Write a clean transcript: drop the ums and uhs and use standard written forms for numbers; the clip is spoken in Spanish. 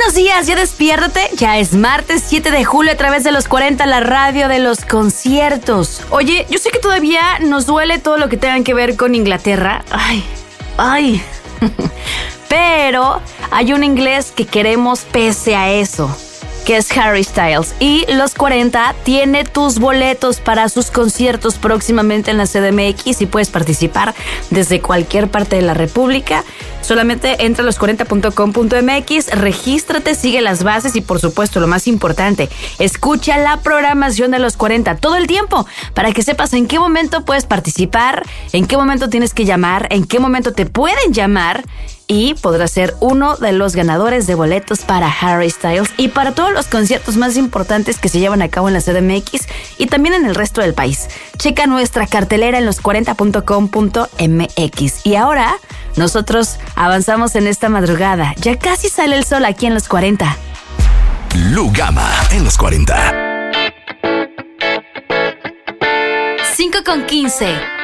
Buenos días, ya despiértate. Ya es martes 7 de julio a través de los 40, la radio de los conciertos. Oye, yo sé que todavía nos duele todo lo que tenga que ver con Inglaterra. Ay. Pero hay un inglés que queremos pese a eso, que es Harry Styles. Y los 40 tiene tus boletos para sus conciertos próximamente en la CDMX y puedes participar desde cualquier parte de la República. Solamente entra a los40.com.mx, regístrate, sigue las bases y, por supuesto, lo más importante, escucha la programación de los 40 todo el tiempo para que sepas en qué momento puedes participar, en qué momento tienes que llamar, en qué momento te pueden llamar y podrás ser uno de los ganadores de boletos para Harry Styles y para todos los conciertos más importantes que se llevan a cabo en la CDMX y también en el resto del país. Checa nuestra cartelera en los40.com.mx. Y ahora nosotros avanzamos en esta madrugada. Ya casi sale el sol aquí en los 40. Lugama en los 40. 5:15.